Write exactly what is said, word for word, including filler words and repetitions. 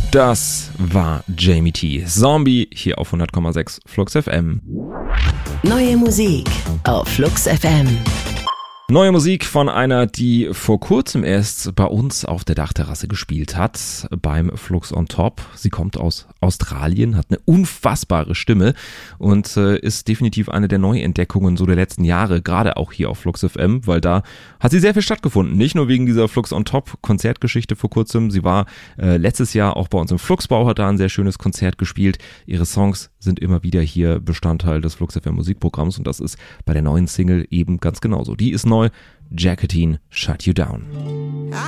Das war Jamie T. Zombie hier auf hundert Komma sechs Flux F M. Neue Musik auf Flux F M. Neue Musik von einer, die vor kurzem erst bei uns auf der Dachterrasse gespielt hat, beim Flux on Top. Sie kommt aus Australien, hat eine unfassbare Stimme und äh, ist definitiv eine der Neuentdeckungen so der letzten Jahre, gerade auch hier auf Flux F M, weil da hat sie sehr viel stattgefunden. Nicht nur wegen dieser Flux on Top Konzertgeschichte vor kurzem, sie war äh, letztes Jahr auch bei uns im Fluxbau, hat da ein sehr schönes Konzert gespielt. Ihre Songs sind immer wieder hier Bestandteil des Flux F M Musikprogramms und das ist bei der neuen Single eben ganz genauso. Die ist neu, Jacqueline Shut You Down.